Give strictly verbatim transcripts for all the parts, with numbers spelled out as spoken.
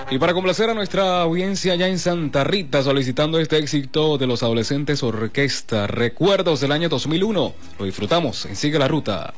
Y para complacer a nuestra audiencia ya en Santa Rita, solicitando este éxito de los Adolescentes Orquesta, Recuerdos del año dos mil uno. Lo disfrutamos en Sigue la Ruta.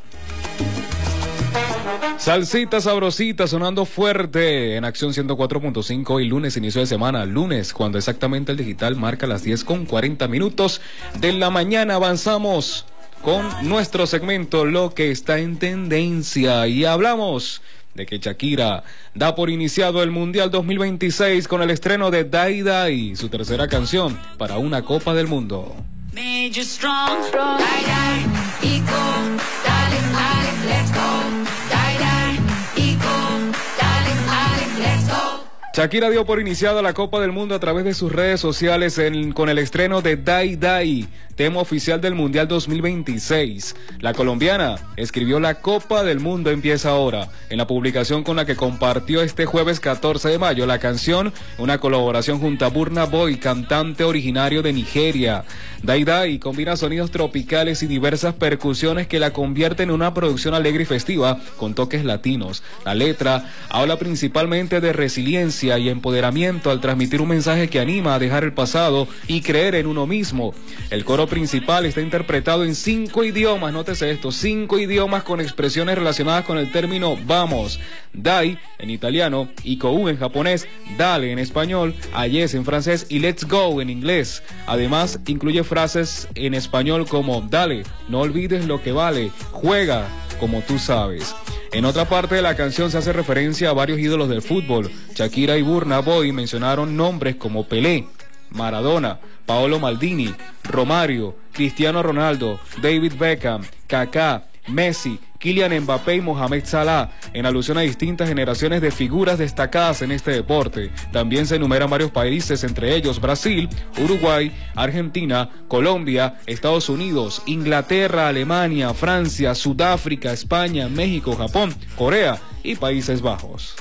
Salsita sabrosita sonando fuerte en Acción ciento cuatro punto cinco y lunes, inicio de semana, lunes, cuando exactamente el digital marca las diez con cuarenta minutos de la mañana. Avanzamos con nuestro segmento Lo que está en tendencia y hablamos de que Shakira da por iniciado el Mundial dos mil veintiséis con el estreno de Dai Dai, su tercera canción para una Copa del Mundo. Made you strong, strong. Die, die, equal, darling, darling, let's go. Die, die, equal, darling, darling, let's go. Shakira dio por iniciada la Copa del Mundo a través de sus redes sociales en, con el estreno de Dai Dai, tema oficial del Mundial dos mil veintiséis. La colombiana escribió "La Copa del Mundo empieza ahora" en la publicación con la que compartió este jueves catorce de mayo la canción, una colaboración junto a Burna Boy, cantante originario de Nigeria. Dai Dai combina sonidos tropicales y diversas percusiones que la convierten en una producción alegre y festiva con toques latinos. La letra habla principalmente de resiliencia y empoderamiento al transmitir un mensaje que anima a dejar el pasado y creer en uno mismo. El coro principal está interpretado en cinco idiomas, nótese esto, cinco idiomas con expresiones relacionadas con el término vamos. Dai en italiano, Ikou en japonés, dale en español, ayes en francés y let's go en inglés. Además, incluye frases en español como dale, no olvides lo que vale, juega como tú sabes. En otra parte de la canción se hace referencia a varios ídolos del fútbol. Shakira y Burna Boy mencionaron nombres como Pelé, Maradona, Paolo Maldini, Romario, Cristiano Ronaldo, David Beckham, Kaká, Messi, Kylian Mbappé y Mohamed Salah, en alusión a distintas generaciones de figuras destacadas en este deporte. También se enumeran varios países, entre ellos Brasil, Uruguay, Argentina, Colombia, Estados Unidos, Inglaterra, Alemania, Francia, Sudáfrica, España, México, Japón, Corea y Países Bajos.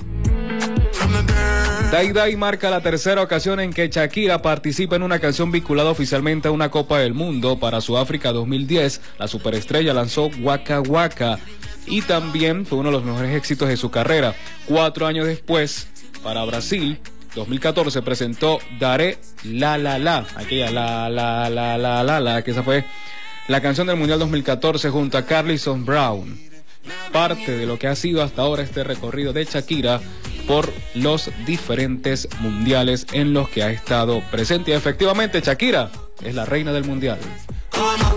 Dai Dai marca la tercera ocasión en que Shakira participa en una canción vinculada oficialmente a una Copa del Mundo. Para Sudáfrica dos mil diez, la superestrella lanzó Waka Waka y también fue uno de los mejores éxitos de su carrera. Cuatro años después, para Brasil, dos mil catorce, presentó Daré La La La, aquella la la la la la la, que esa fue la canción del Mundial dos mil catorce junto a Carlison Brown. Parte de lo que ha sido hasta ahora este recorrido de Shakira por los diferentes mundiales en los que ha estado presente. Y efectivamente, Shakira es la reina del mundial.